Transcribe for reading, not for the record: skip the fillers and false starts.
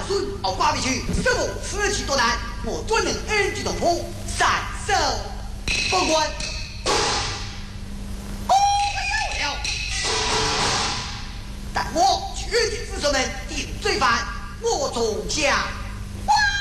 孙熬挂回去，什么此起多难，我专能恩举动破，散手封官。哦，没有了！但我确定子孙们定罪犯，我从下。